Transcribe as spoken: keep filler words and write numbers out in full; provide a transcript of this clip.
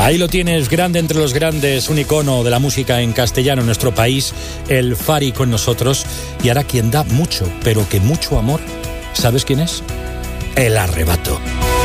Ahí lo tienes, grande entre los grandes, un icono de la música en castellano en nuestro país, el Fari con nosotros, y ahora quien da mucho, pero que mucho amor, ¿sabes quién es? El Arrebato.